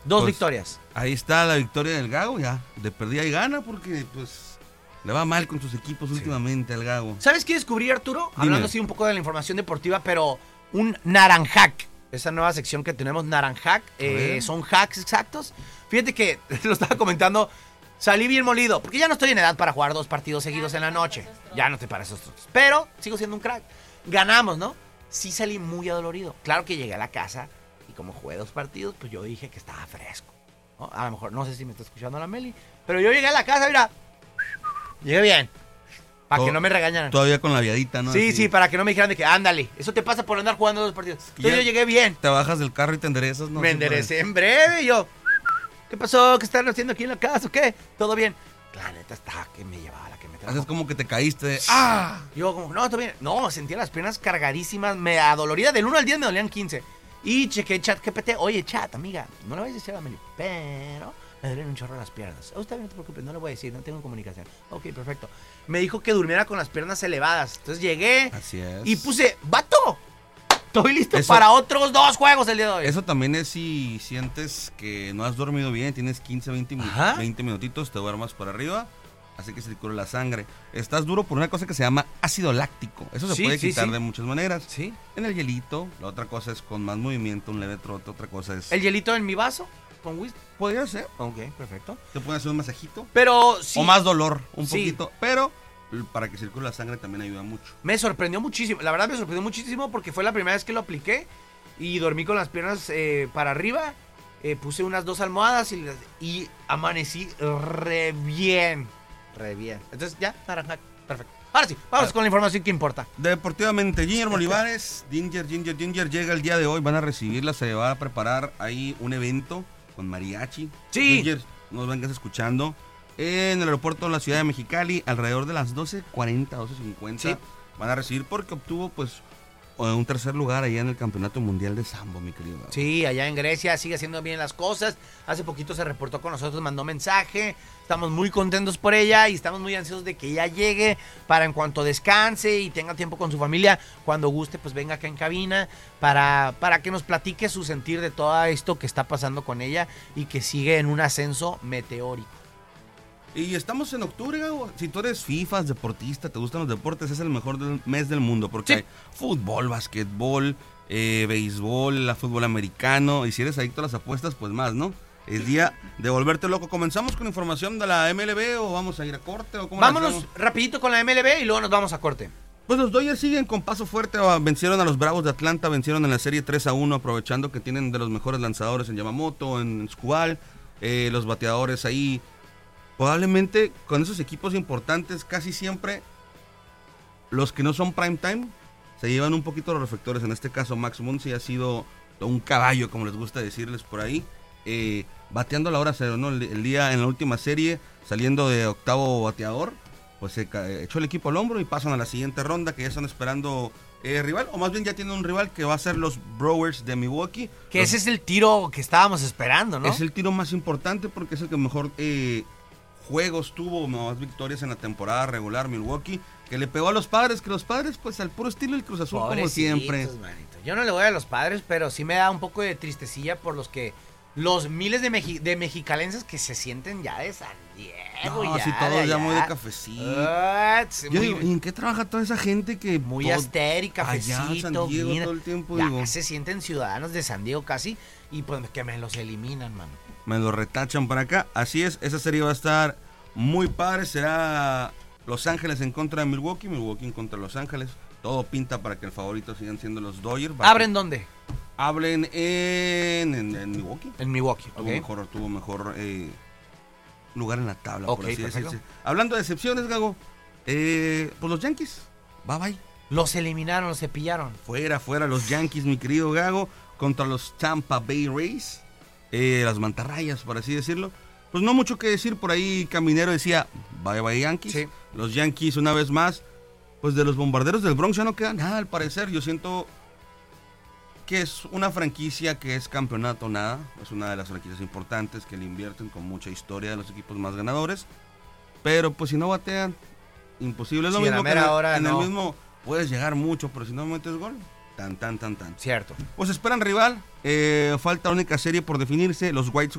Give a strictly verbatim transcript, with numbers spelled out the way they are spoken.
Dos pues, victorias. Ahí está la victoria del Gago, ya. De perdida y gana porque, pues, le va mal con sus equipos sí. últimamente al Gago. ¿Sabes qué descubrí, Arturo? Dime. Hablando así un poco de la información deportiva, pero un naranjac. Esa nueva sección que tenemos, naranjac. Eh, son hacks exactos. Fíjate que, lo estaba comentando, salí bien molido. Porque ya no estoy en edad para jugar dos partidos seguidos en la noche. Ya no estoy para esos trucos. Pero sigo siendo un crack. Ganamos, ¿no? Sí salí muy adolorido. Claro que llegué a la casa y como jugué dos partidos, pues yo dije que estaba fresco, ¿no? A lo mejor, no sé si me está escuchando la Meli, pero yo llegué a la casa, mira, llegué bien, para que no me regañaran. Todavía con la viadita, ¿no? Sí, Así. sí, para que no me dijeran de que, ándale, eso te pasa por andar jugando dos partidos. Entonces yo llegué bien. Te bajas del carro y te enderezas, ¿no? Me enderecé en breve y yo, ¿qué pasó? ¿Qué están haciendo aquí en la casa o qué? ¿Todo bien? La neta estaba que me llevaba la que me trajo. Haces como que te caíste. De, ¡ah! Yo como, no, todo bien. No, sentía las piernas cargadísimas, me adolorida. Del uno al diez me dolían quince. Y chequé chat G P T. Oye, chat, amiga, no le vayas a decir a la Meli, pero me duelen un chorro las piernas. Oh, está bien, no te preocupes, no le voy a decir, no tengo comunicación. Ok, perfecto. Me dijo que durmiera con las piernas elevadas. Entonces llegué. Así es. Y puse, ¡vato! Estoy listo eso, para otros dos juegos el día de hoy. Eso también es si sientes que no has dormido bien, tienes quince, veinte, veinte minutitos, te duermas por arriba, así que se circula la sangre. Estás duro por una cosa que se llama ácido láctico. Eso se sí, puede sí, quitar sí. de muchas maneras. Sí. En el hielito, la otra cosa es con más movimiento, un leve trote, otra cosa es... ¿El hielito en mi vaso? ¿Con whisky? Podría ser. Ok, perfecto. Te pueden hacer un masajito. Pero sí. O más dolor, un sí. poquito, pero... para que circule la sangre también ayuda mucho. Me sorprendió muchísimo, la verdad me sorprendió muchísimo porque fue la primera vez que lo apliqué y dormí con las piernas eh, para arriba, eh, puse unas dos almohadas y, y amanecí re bien, re bien. Entonces ya, naranja, perfecto. Ahora sí, vamos ah, con la información que importa. Deportivamente, Ginger Olivares, Ginger, Ginger, Ginger llega el día de hoy, van a recibirla, se va a preparar ahí un evento con mariachi. Sí. Ginger, nos vengas escuchando. En el aeropuerto de la ciudad de Mexicali, alrededor de las doce cuarenta, doce cincuenta, sí. Van a recibir porque obtuvo pues un tercer lugar allá en el Campeonato Mundial de Sambo, mi querido. Sí, allá en Grecia sigue haciendo bien las cosas. Hace poquito se reportó con nosotros, mandó mensaje. Estamos muy contentos por ella y estamos muy ansiosos de que ella llegue para en cuanto descanse y tenga tiempo con su familia, cuando guste, pues venga acá en cabina para, para que nos platique su sentir de todo esto que está pasando con ella y que sigue en un ascenso meteórico. Y estamos en octubre, Gabo. Si tú eres FIFA, deportista, te gustan los deportes, es el mejor del mes del mundo. Porque sí. hay fútbol, basquetbol, eh, béisbol, la fútbol americano. Y si eres adicto a las apuestas, pues más, ¿no? Es día de volverte loco. ¿Comenzamos con información de la M L B o vamos a ir a corte? ¿O cómo Vámonos rapidito con la M L B y luego nos vamos a corte. Pues los Dodgers siguen con paso fuerte. Vencieron a los Bravos de Atlanta, vencieron en la serie tres a uno, aprovechando que tienen de los mejores lanzadores en Yamamoto, en Skubal, eh, los bateadores ahí. Probablemente con esos equipos importantes, casi siempre los que no son prime time se llevan un poquito los reflectores. En este caso, Max Muncy ha sido un caballo, como les gusta decirles por ahí, eh, bateando a la hora cero, ¿no? El, el día en la última serie, saliendo de octavo bateador, pues se eh, echó el equipo al hombro y pasan a la siguiente ronda, que ya están esperando eh, rival, o más bien ya tienen un rival que va a ser los Brewers de Milwaukee. Que los, ese es el tiro que estábamos esperando, ¿no? Es el tiro más importante porque es el que mejor... Eh, juegos tuvo, más victorias en la temporada regular Milwaukee, que le pegó a los Padres, que los Padres pues al puro estilo del Cruz Azul como siempre. Manito. Yo no le voy a los Padres, pero sí me da un poco de tristecilla por los que los miles de, meji, de mexicalenses que se sienten ya de San Diego. No, ya, si todos de ya muy de cafecito. Uh, Yo muy, digo, ¿y en qué trabaja toda esa gente que muy todo, aster y cafecito? Allá, San Diego, mira, todo el tiempo, ya digo. se sienten ciudadanos de San Diego casi y pues que me los eliminan, mano. Me los retachan para acá. Así es, esa serie va a estar muy padre. Será Los Ángeles en contra de Milwaukee, Milwaukee en contra de Los Ángeles. Todo pinta para que el favorito sigan siendo los Dodgers. ¿Abren dónde? Abren en, en, en Milwaukee. En Milwaukee, tuvo okay. mejor, tuvo mejor eh, lugar en la tabla, okay, por así perfecto. decirse. Hablando de excepciones, Gago, eh, pues los Yankees, bye bye. Los eliminaron, los cepillaron. Fuera, fuera los Yankees, mi querido Gago, contra los Tampa Bay Rays, eh, las mantarrayas, por así decirlo. Pues no mucho que decir, por ahí Caminero decía, bye bye Yankees. Sí. Los Yankees una vez más, pues de los bombarderos del Bronx ya no queda nada al parecer. Yo siento que es una franquicia que es campeonato nada, es una de las franquicias importantes que le invierten con mucha historia de los equipos más ganadores. Pero pues si no batean, imposible. Es lo sí, mismo en que en, el, hora, en no. el mismo puedes llegar mucho, pero si no metes gol. Tan, tan, tan, tan. Cierto. Pues esperan rival. Eh, falta la única serie por definirse. Los White Sox